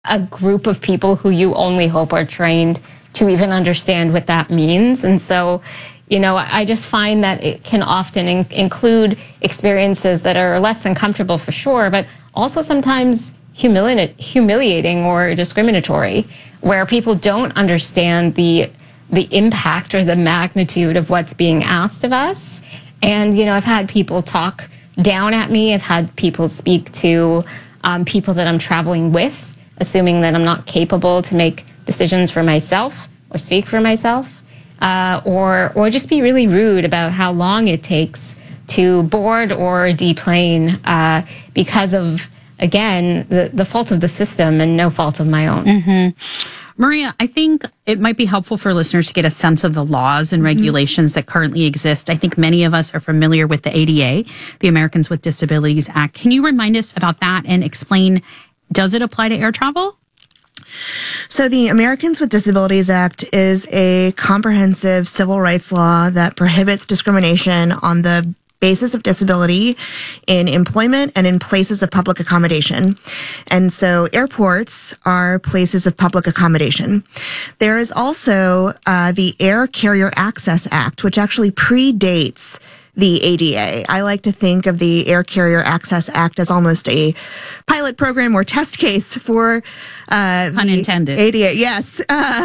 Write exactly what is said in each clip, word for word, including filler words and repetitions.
a group of people who you only hope are trained to even understand what that means. And so, you know, I just find that it can often in- include experiences that are less than comfortable for sure, but also sometimes humili- humiliating or discriminatory, where people don't understand the the impact or the magnitude of what's being asked of us. And, you know, I've had people talk down at me. I've had people speak to um, people that I'm traveling with, assuming that I'm not capable to make decisions for myself or speak for myself, uh, or or just be really rude about how long it takes to board or deplane uh, because of, again, the, the fault of the system and no fault of my own. Mm-hmm. Maria, I think it might be helpful for listeners to get a sense of the laws and regulations mm-hmm. that currently exist. I think many of us are familiar with the A D A, the Americans with Disabilities Act. Can you remind us about that and explain, does it apply to air travel? So the Americans with Disabilities Act is a comprehensive civil rights law that prohibits discrimination on the basis of disability in employment and in places of public accommodation. And so airports are places of public accommodation. There is also uh, the Air Carrier Access Act, which actually predates the A D A. I like to think of the Air Carrier Access Act as almost a pilot program or test case for uh, Pun intended. A D A. Yes. Uh,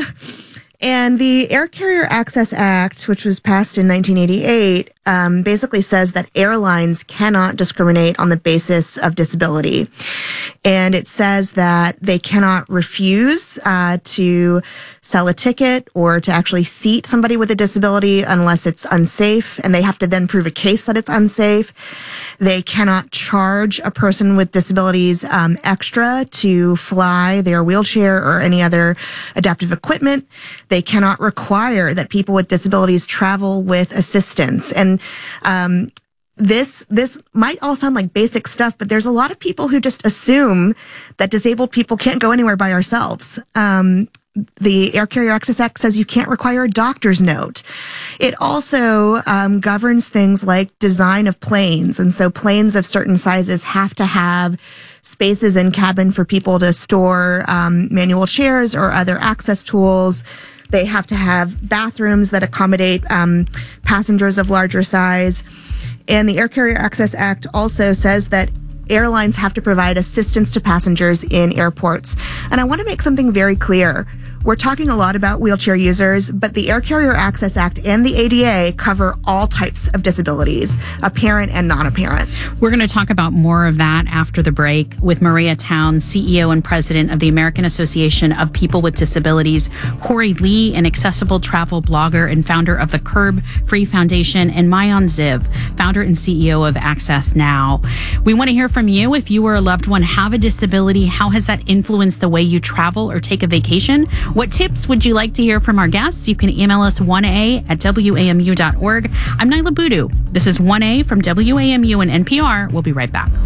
and the Air Carrier Access Act, which was passed in nineteen eighty-eight, um, basically says that airlines cannot discriminate on the basis of disability. And it says that they cannot refuse uh, to sell a ticket or to actually seat somebody with a disability unless it's unsafe, and they have to then prove a case that it's unsafe. They cannot charge a person with disabilities um, extra to fly their wheelchair or any other adaptive equipment. They cannot require that people with disabilities travel with assistance. And um, This this might all sound like basic stuff, but there's a lot of people who just assume that disabled people can't go anywhere by ourselves. Um, the Air Carrier Access Act says you can't require a doctor's note. It also um, governs things like design of planes. And so planes of certain sizes have to have spaces in cabin for people to store um, manual chairs or other access tools. They have to have bathrooms that accommodate um, passengers of larger size. And the Air Carrier Access Act also says that airlines have to provide assistance to passengers in airports. And I want to make something very clear. We're talking a lot about wheelchair users, but the Air Carrier Access Act and the A D A cover all types of disabilities, apparent and non-apparent. We're going to talk about more of that after the break with Maria Town, C E O and president of the American Association of People with Disabilities, Corey Lee, an accessible travel blogger and founder of the Curb Free Foundation, and Maayan Ziv, founder and C E O of Access Now. We want to hear from you. If you or a loved one have a disability, how has that influenced the way you travel or take a vacation? What tips would you like to hear from our guests? You can email us one A at W A M U dot org. I'm Nyla Boodoo. This is one A from W A M U and N P R. We'll be right back.